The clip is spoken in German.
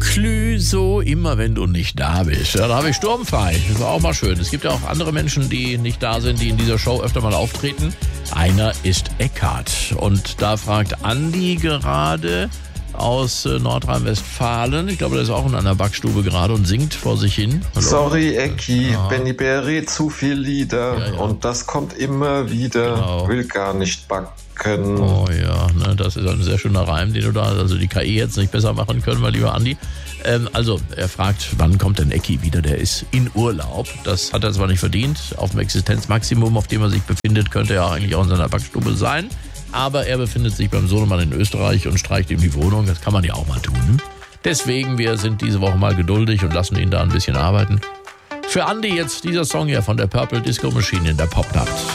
Clüso, immer wenn du nicht da bist. Ja, da habe ich sturmfrei. Das war auch mal schön. Es gibt ja auch andere Menschen, die nicht da sind, die in dieser Show öfter mal auftreten. Einer ist Eckhard. Und da fragt Andi gerade aus Nordrhein-Westfalen. Ich glaube, der ist auch in einer Backstube gerade und singt vor sich hin. Hallo? Sorry, Ecki, Benny Berry, zu viel Lieder. Ja, ja. Und das kommt immer wieder. Genau. Will gar nicht backen. Oh ja, ne, das ist ein sehr schöner Reim, den du da, also die KI jetzt nicht besser machen können, mein lieber Andi. Also, er fragt, wann kommt denn Ecki wieder? Der ist in Urlaub. Das hat er zwar nicht verdient. Auf dem Existenzmaximum, auf dem er sich befindet, könnte er eigentlich auch in seiner Backstube sein. Aber er befindet sich beim Sohnemann in Österreich und streicht ihm die Wohnung. Das kann man ja auch mal tun. Deswegen, wir sind diese Woche mal geduldig und lassen ihn da ein bisschen arbeiten. Für Andi jetzt dieser Song hier von der Purple Disco Machine in der Popnacht.